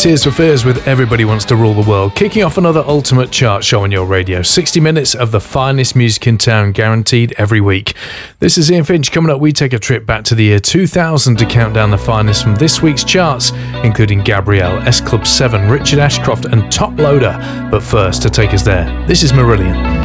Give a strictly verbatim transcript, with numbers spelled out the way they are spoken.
Tears for Fears with Everybody Wants to Rule the World, kicking off another ultimate chart show on your radio. sixty minutes of the finest music in town, guaranteed every week. This is Ian Finch. Coming up, we take a trip back to the year two thousand to count down the finest from this week's charts, including Gabrielle, S Club seven, Richard Ashcroft and Top Loader. But first, to take us there, this is Marillion.